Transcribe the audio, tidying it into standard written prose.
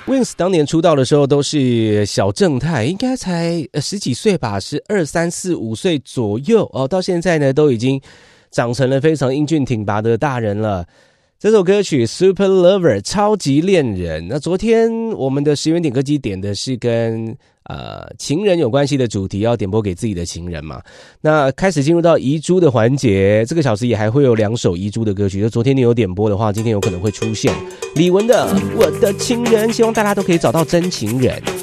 Wins 当年出道的时候都是小正太，应该才十几岁吧，是2、3、4、5岁左右哦。到现在呢，都已经长成了非常英俊挺拔的大人了。这首歌曲 Super Lover 超级恋人。那昨天我们的10元点歌机点的是跟情人有关系的主题，要点播给自己的情人嘛。那开始进入到遗珠的环节，这个小时也还会有2首遗珠的歌曲，就昨天你有点播的话，今天有可能会出现李玟的《我的情人》，希望大家都可以找到真情人。